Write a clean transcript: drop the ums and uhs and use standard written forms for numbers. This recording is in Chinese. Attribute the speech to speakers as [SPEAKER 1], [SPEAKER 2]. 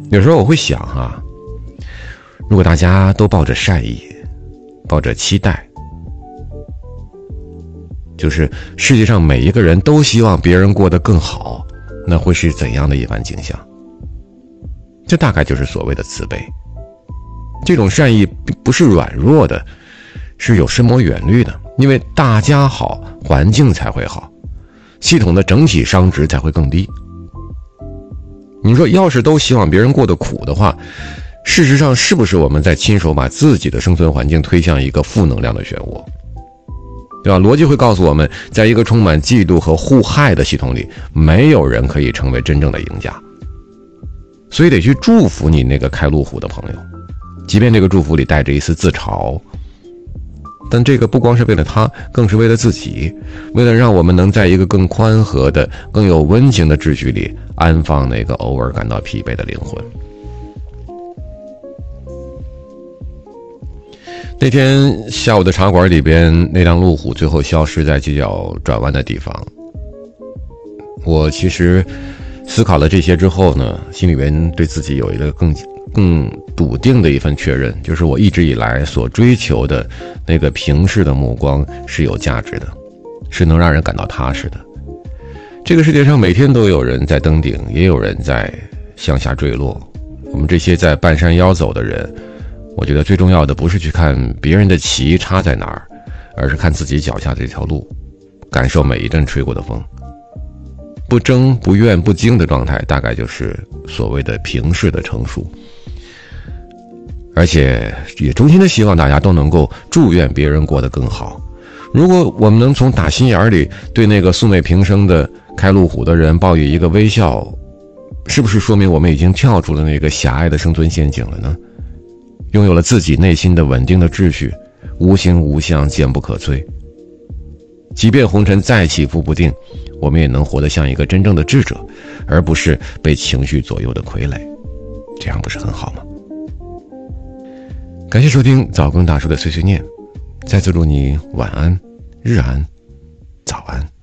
[SPEAKER 1] 有时候我会想如果大家都抱着善意，抱着期待，就是世界上每一个人都希望别人过得更好，那会是怎样的一番景象？这大概就是所谓的慈悲。这种善意不是软弱的，是有深谋远虑的，因为大家好，环境才会好，系统的整体商值才会更低。你说要是都希望别人过得苦的话，事实上是不是我们在亲手把自己的生存环境推向一个负能量的漩涡？对吧？逻辑会告诉我们，在一个充满嫉妒和互害的系统里，没有人可以成为真正的赢家。所以得去祝福你那个开路虎的朋友，即便这个祝福里带着一丝自嘲，但这个不光是为了他，更是为了自己，为了让我们能在一个更宽和的、更有温情的秩序里安放那个偶尔感到疲惫的灵魂。那天下午的茶馆里边，那辆路虎最后消失在街角转弯的地方。我其实思考了这些之后呢，心里边对自己有一个更笃定的一份确认，就是我一直以来所追求的那个平视的目光是有价值的，是能让人感到踏实的。这个世界上每天都有人在登顶，也有人在向下坠落。我们这些在半山腰走的人，我觉得最重要的不是去看别人的旗插在哪儿，而是看自己脚下这条路，感受每一阵吹过的风。不争不怨不惊的状态，大概就是所谓的平视的成熟。而且也衷心的希望大家都能够祝愿别人过得更好。如果我们能从打心眼里对那个素昧平生的开路虎的人抱以一个微笑，是不是说明我们已经跳出了那个狭隘的生存陷阱了呢？拥有了自己内心的稳定的秩序，无形无相，坚不可摧。即便红尘再起伏不定，我们也能活得像一个真正的智者，而不是被情绪左右的傀儡。这样不是很好吗？感谢收听早更大叔的碎碎念，再次祝你晚安、日安、早安。